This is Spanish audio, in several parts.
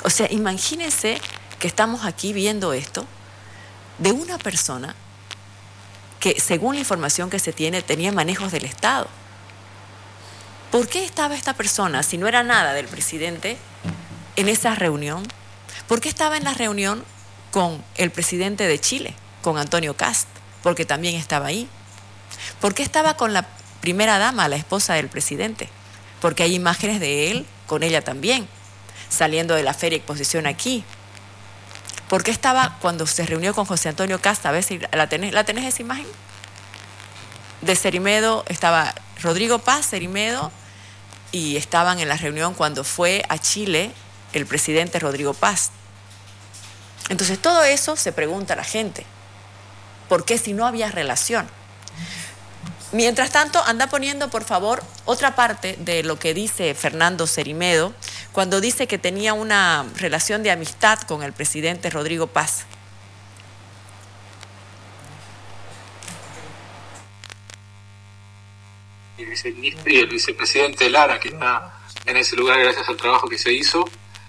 O sea, imagínense que estamos aquí viendo esto de una persona que, según la información que se tiene, tenía manejos del Estado. ¿Por qué estaba esta persona, si no era nada del presidente, en esa reunión? ¿Por qué estaba en la reunión con el presidente de Chile, con Antonio Kast? Porque también estaba ahí. ¿Por qué estaba con la primera dama, la esposa del presidente? Porque hay imágenes de él con ella también, saliendo de la feria exposición aquí. ¿Por qué estaba cuando se reunió con José Antonio Kast? A ver si la tenés esa imagen. De Cerimedo estaba Rodrigo Paz, Cerimedo, y estaban en la reunión cuando fue a Chile el presidente Rodrigo Paz. Entonces todo eso se pregunta a la gente. ¿Por qué si no había relación? Mientras tanto, anda poniendo, por favor, otra parte de lo que dice Fernando Cerimedo cuando dice que tenía una relación de amistad con el presidente Rodrigo Paz. Y el vicepresidente Lara, que está en ese lugar gracias al trabajo que se hizo,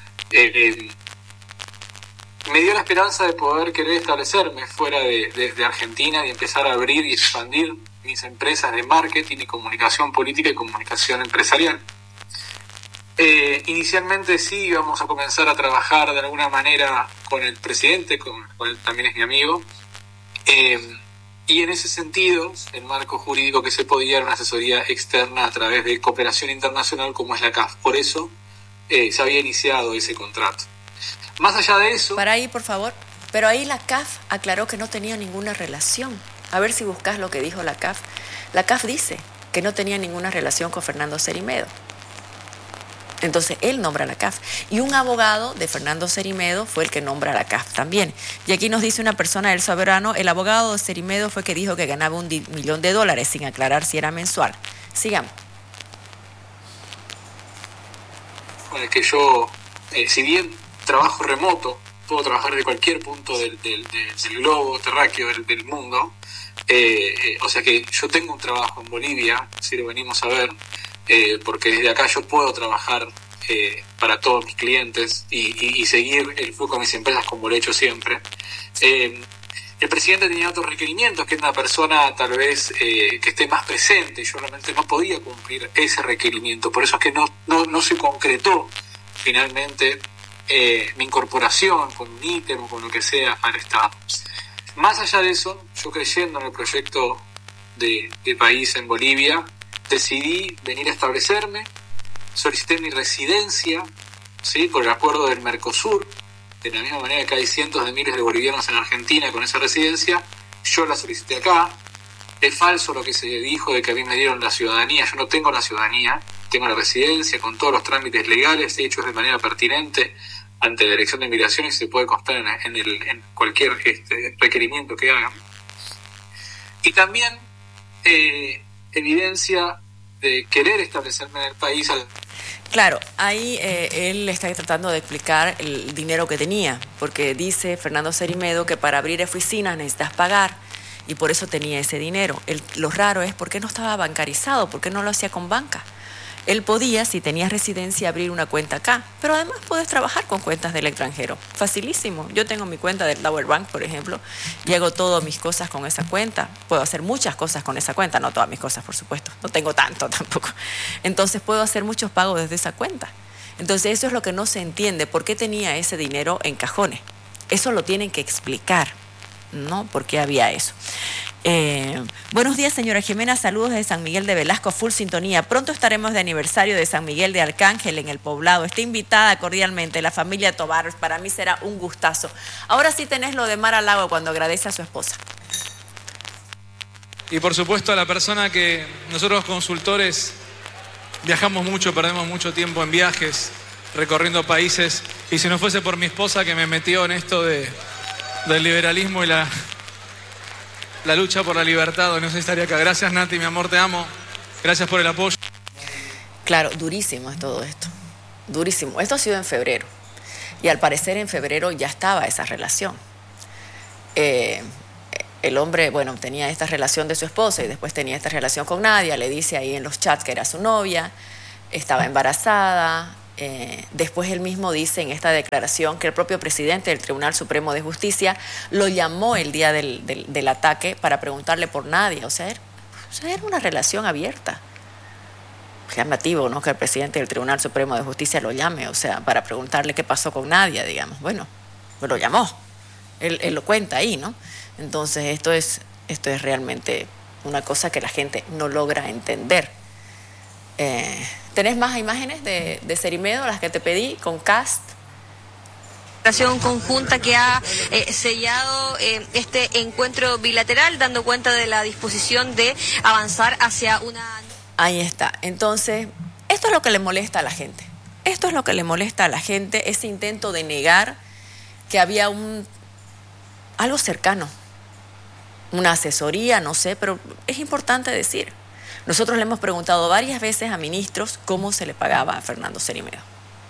me dio la esperanza de poder querer establecerme fuera de Argentina y empezar a abrir y expandir mis empresas de marketing y comunicación política y comunicación empresarial. Inicialmente sí íbamos a comenzar a trabajar de alguna manera con el presidente, con él también es mi amigo, y en ese sentido el marco jurídico que se podía era una asesoría externa a través de cooperación internacional como es la CAF. Por eso se había iniciado ese contrato. Más allá de eso... Para ahí, por favor. Pero ahí la CAF aclaró que no tenía ninguna relación. A ver si buscas lo que dijo la CAF. La CAF dice que no tenía ninguna relación con Fernando Cerimedo. Entonces, él nombra a la CAF. Y un abogado de Fernando Cerimedo fue el que nombra a la CAF también. Y aquí nos dice una persona del Soberano, el abogado de Cerimedo fue que dijo que ganaba $1 millón, sin aclarar si era mensual. Sigamos. Con el que yo, si bien trabajo remoto, puedo trabajar de cualquier punto del globo terráqueo del mundo, o sea que yo tengo un trabajo en Bolivia, si lo venimos a ver, porque desde acá yo puedo trabajar para todos mis clientes y seguir el flujo de mis empresas como lo he hecho siempre. El presidente tenía otros requerimientos, que es una persona tal vez que esté más presente. Yo realmente no podía cumplir ese requerimiento, por eso es que no se concretó finalmente mi incorporación con un ítem o con lo que sea al Estado. Más allá de eso, yo creyendo en el proyecto de país en Bolivia, decidí venir a establecerme, solicité mi residencia, ¿sí?, por el acuerdo del Mercosur, de la misma manera que hay cientos de miles de bolivianos en Argentina con esa residencia, yo la solicité acá. Es falso lo que se dijo de que a mí me dieron la ciudadanía. Yo no tengo la ciudadanía, tengo la residencia con todos los trámites legales hechos de manera pertinente ante la Dirección de Inmigración y se puede constar en cualquier requerimiento que hagan. Y también evidencia de querer establecerme en el país. Claro, ahí él está tratando de explicar el dinero que tenía, porque dice Fernando Cerimedo que para abrir oficinas necesitas pagar y por eso tenía ese dinero. Lo raro es por qué no estaba bancarizado, por qué no lo hacía con banca. Él podía, si tenías residencia, abrir una cuenta acá, pero además puedes trabajar con cuentas del extranjero. Facilísimo. Yo tengo mi cuenta del Tower Bank, por ejemplo, y hago todas mis cosas con esa cuenta. Puedo hacer muchas cosas con esa cuenta, no todas mis cosas, por supuesto. No tengo tanto tampoco. Entonces puedo hacer muchos pagos desde esa cuenta. Entonces eso es lo que no se entiende. ¿Por qué tenía ese dinero en cajones? Eso lo tienen que explicar, ¿no? ¿Por qué había eso? Buenos días, señora Jimena, saludos desde San Miguel de Velasco, full sintonía. Pronto estaremos de aniversario de San Miguel de Arcángel en el Poblado. Está invitada cordialmente la familia Tobar. Para mí será un gustazo. Ahora sí tenés lo de Mar al Lago cuando agradece a su esposa. Y por supuesto a la persona que nosotros consultores viajamos mucho, perdemos mucho tiempo en viajes, recorriendo países, y si no fuese por mi esposa que me metió en esto del liberalismo y la lucha por la libertad, no sé si estaría acá. Gracias, Nati, mi amor, te amo. Gracias por el apoyo. Claro, durísimo es todo esto. Durísimo. Esto ha sido en febrero. Y al parecer en febrero ya estaba esa relación. El hombre, bueno, tenía esta relación de su esposa y después tenía esta relación con Nadia. Le dice ahí en los chats que era su novia. Estaba embarazada. Después él mismo dice en esta declaración que el propio presidente del Tribunal Supremo de Justicia lo llamó el día del ataque para preguntarle por Nadia. O sea, era una relación abierta. Llamativo, ¿no?, que el presidente del Tribunal Supremo de Justicia lo llame, o sea, para preguntarle qué pasó con Nadia, digamos. Bueno, lo llamó. Él lo cuenta ahí, ¿no? Entonces, esto es realmente una cosa que la gente no logra entender. ¿Tenés más imágenes de Cerimedo, las que te pedí, con CAST? Conjunta que ha sellado este encuentro bilateral, dando cuenta de la disposición de avanzar hacia una... Ahí está. Entonces, esto es lo que le molesta a la gente. Esto es lo que le molesta a la gente, ese intento de negar que había algo cercano, una asesoría, no sé, pero es importante decir. Nosotros le hemos preguntado varias veces a ministros cómo se le pagaba a Fernando Cerimedo.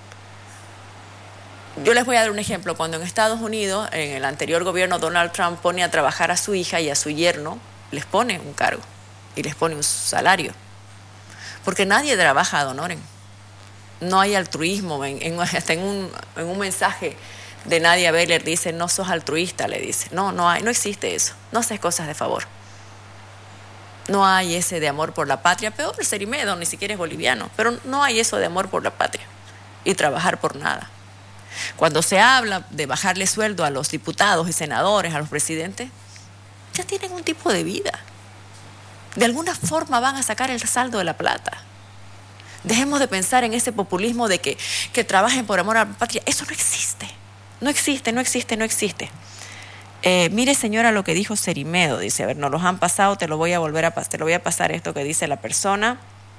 Yo les voy a dar un ejemplo. Cuando en Estados Unidos, en el anterior gobierno, Donald Trump pone a trabajar a su hija y a su yerno, les pone un cargo y les pone un salario. Porque nadie trabaja ad honorem. No hay altruismo. Hasta en un mensaje de Nadia Beller dice, no sos altruista, le dice. No existe eso. No haces cosas de favor. No hay ese de amor por la patria. Peor el Cerimedo, ni siquiera es boliviano. Pero no hay eso de amor por la patria y trabajar por nada. Cuando se habla de bajarle sueldo a los diputados y senadores, a los presidentes, ya tienen un tipo de vida. De alguna forma van a sacar el saldo de la plata. Dejemos de pensar en ese populismo de que trabajen por amor a la patria. Eso no existe. No existe. Mire, señora, lo que dijo Cerimedo. Dice, a ver, nos los han pasado, te lo voy a pasar esto que dice la persona.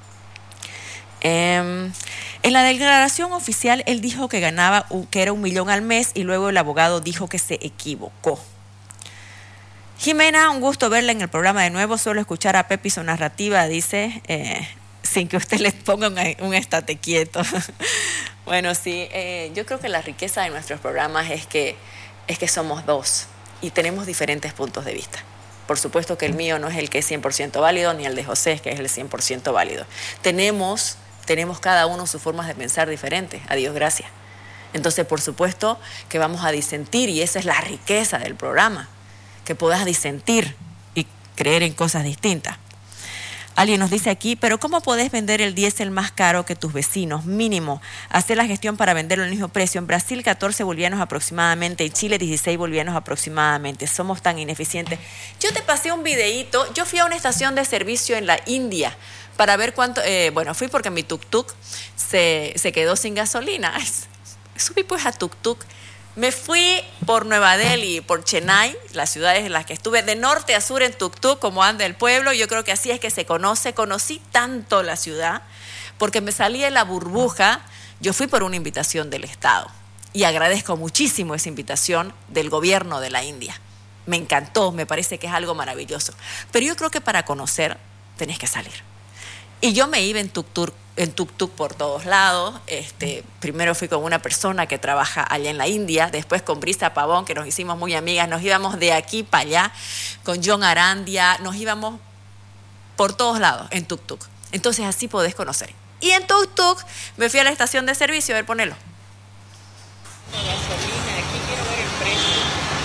En la declaración oficial, él dijo que ganaba, que era 1 millón al mes, y luego el abogado dijo que se equivocó. Jimena, un gusto verla en el programa de nuevo. Suelo escuchar a Pepi su narrativa, dice, sin que usted le ponga un estate quieto. Bueno, sí, yo creo que la riqueza de nuestros programas es que somos dos y tenemos diferentes puntos de vista. Por supuesto que el mío no es el que es 100% válido, ni el de José, que es el 100% válido. Tenemos cada uno sus formas de pensar diferentes, a Dios gracias. Entonces, por supuesto que vamos a disentir, y esa es la riqueza del programa, que puedas disentir y creer en cosas distintas. Alguien nos dice aquí, pero ¿cómo podés vender el diésel más caro que tus vecinos? Mínimo, hacer la gestión para venderlo al mismo precio. En Brasil, 14 bolivianos aproximadamente, en Chile, 16 bolivianos aproximadamente. Somos tan ineficientes. Yo te pasé un videíto. Yo fui a una estación de servicio en la India para ver cuánto... fui porque mi tuk-tuk se quedó sin gasolina. Subí pues a tuk-tuk. Me fui por Nueva Delhi, por Chennai, las ciudades en las que estuve, de norte a sur en tuk-tuk, como anda el pueblo. Yo creo que así es que se conoce. Conocí tanto la ciudad porque me salí de la burbuja. Yo fui por una invitación del Estado y agradezco muchísimo esa invitación del gobierno de la India. Me encantó, me parece que es algo maravilloso. Pero yo creo que para conocer tenés que salir. Y yo me iba en tuk-tuk por todos lados. Primero fui con una persona que trabaja allá en la India, después con Brisa Pavón, que nos hicimos muy amigas, nos íbamos de aquí para allá, con John Arandia, nos íbamos por todos lados en tuk-tuk. Entonces así podés conocer. Y en tuk-tuk me fui a la estación de servicio, a ver, ponelo. Gasolina, aquí quiero ver el precio.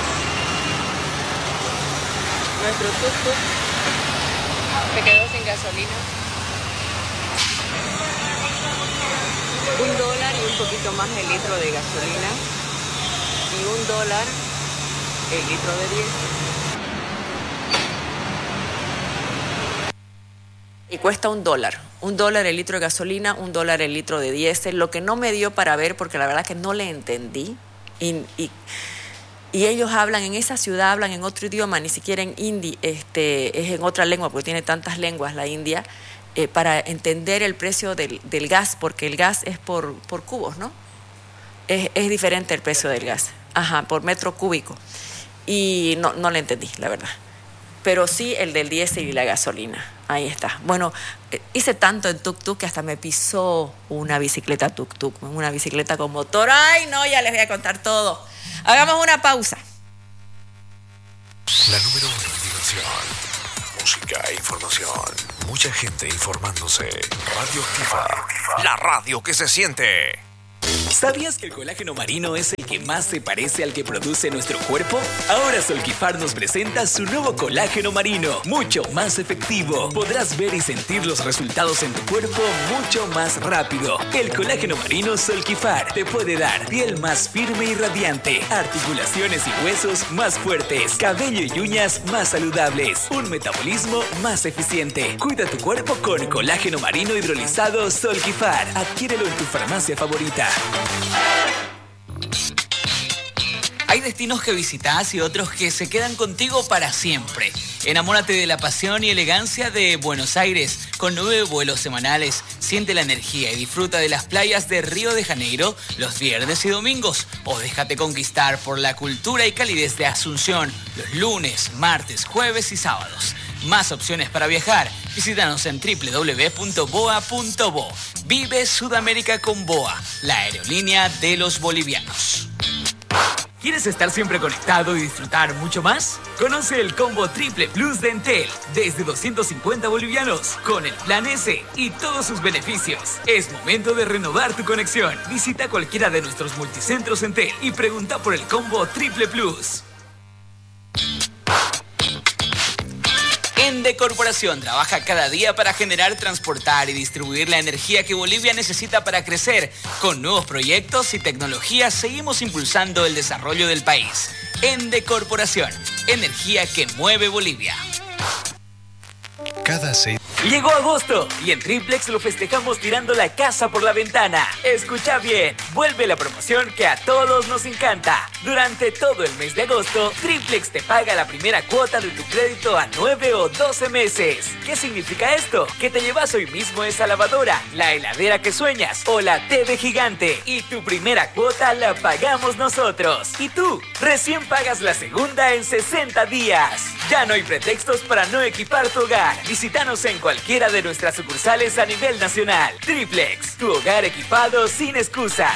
Nuestro tuk-tuk se quedó sin gasolina. $1 y un poquito más el litro de gasolina, y $1 el litro de diésel. Y cuesta $1. $1 el litro de gasolina, $1 el litro de diésel. Lo que no me dio para ver, porque la verdad que no le entendí. Y ellos hablan, en esa ciudad hablan en otro idioma, ni siquiera en hindi, es en otra lengua, porque tiene tantas lenguas la India. Para entender el precio del gas, porque el gas es por cubos, ¿no? Es diferente el precio del gas, por metro cúbico. Y no le entendí, la verdad. Pero sí el del diésel y la gasolina. Ahí está. Bueno, hice tanto en tuk-tuk que hasta me pisó una bicicleta tuk-tuk, una bicicleta con motor. ¡Ay, no! Ya les voy a contar todo. Hagamos una pausa. La número 1 en diversión. Música e información. Mucha gente informándose. Radio Activa. La radio que se siente. ¿Sabías que el colágeno marino es el que más se parece al que produce nuestro cuerpo? Ahora Solquifar nos presenta su nuevo colágeno marino, mucho más efectivo. Podrás ver y sentir los resultados en tu cuerpo mucho más rápido. El colágeno marino Solquifar te puede dar piel más firme y radiante, articulaciones y huesos más fuertes, cabello y uñas más saludables, un metabolismo más eficiente. Cuida tu cuerpo con colágeno marino hidrolizado Solquifar. Adquiérelo en tu farmacia favorita. Hay destinos que visitas y otros que se quedan contigo para siempre. Enamórate de la pasión y elegancia de Buenos Aires. Con 9 vuelos semanales, siente la energía y disfruta de las playas de Río de Janeiro los viernes y domingos. O déjate conquistar por la cultura y calidez de Asunción los lunes, martes, jueves y sábados. Más opciones para viajar. Visítanos en www.boa.bo. Vive Sudamérica con BOA, la aerolínea de los bolivianos. ¿Quieres estar siempre conectado y disfrutar mucho más? Conoce el combo Triple Plus de Entel desde 250 bolivianos con el plan S y todos sus beneficios. Es momento de renovar tu conexión. Visita cualquiera de nuestros multicentros Entel y pregunta por el combo Triple Plus. Ende Corporación trabaja cada día para generar, transportar y distribuir la energía que Bolivia necesita para crecer. Con nuevos proyectos y tecnologías seguimos impulsando el desarrollo del país. Ende Corporación, energía que mueve Bolivia. Cada 6. Llegó agosto y en Triplex lo festejamos tirando la casa por la ventana. Escucha bien, vuelve la promoción que a todos nos encanta. Durante todo el mes de agosto, Triplex te paga la primera cuota de tu crédito a 9 o 12 meses. ¿Qué significa esto? Que te llevas hoy mismo esa lavadora, la heladera que sueñas o la TV gigante y tu primera cuota la pagamos nosotros. Y tú, recién pagas la segunda en 60 días. Ya no hay pretextos para no equipar tu hogar. Visítanos en cualquiera de nuestras sucursales a nivel nacional. Triplex, tu hogar equipado sin excusas.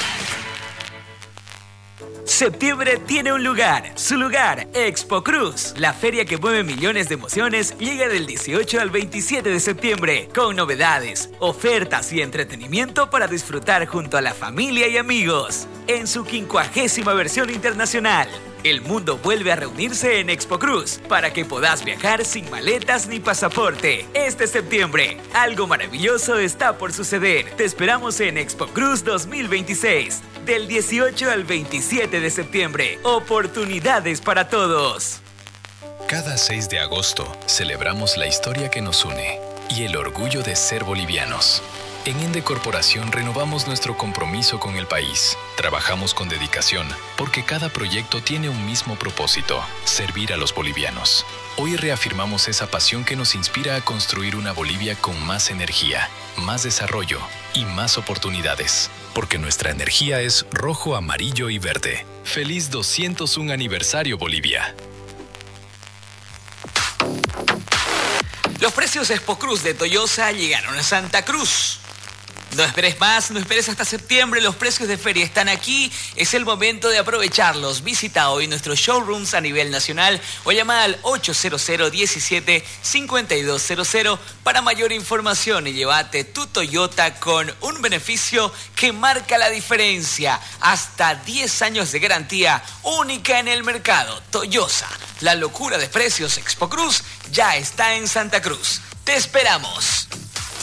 Septiembre tiene un lugar, su lugar, Expo Cruz. La feria que mueve millones de emociones llega del 18 al 27 de septiembre con novedades, ofertas y entretenimiento para disfrutar junto a la familia y amigos. En su 50ª versión internacional, el mundo vuelve a reunirse en Expo Cruz para que puedas viajar sin maletas ni pasaporte. Este septiembre, algo maravilloso está por suceder. Te esperamos en Expo Cruz 2026, del 18 al 27 de septiembre. Oportunidades para todos. Cada 6 de agosto celebramos la historia que nos une y el orgullo de ser bolivianos. En Ende Corporación renovamos nuestro compromiso con el país. Trabajamos con dedicación porque cada proyecto tiene un mismo propósito: servir a los bolivianos. Hoy reafirmamos esa pasión que nos inspira a construir una Bolivia con más energía, más desarrollo y más oportunidades. Porque nuestra energía es rojo, amarillo y verde. ¡Feliz 201 aniversario, Bolivia! Los precios Expo Cruz de Toyosa llegaron a Santa Cruz. No esperes más, no esperes hasta septiembre, los precios de feria están aquí, es el momento de aprovecharlos. Visita hoy nuestros showrooms a nivel nacional o llama al 800-17-5200 para mayor información y llévate tu Toyota con un beneficio que marca la diferencia. Hasta 10 años de garantía única en el mercado. Toyosa, la locura de precios Expo Cruz ya está en Santa Cruz. ¡Te esperamos!